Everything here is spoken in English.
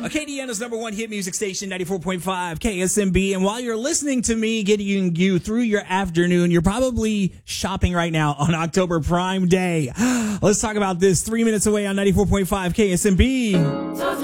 Acadiana's number one hit music station, 94.5 KSMB. And while you're listening to me getting you through your afternoon, you're probably shopping right now on October Prime Day. Let's talk about this 3 minutes away on 94.5 KSMB.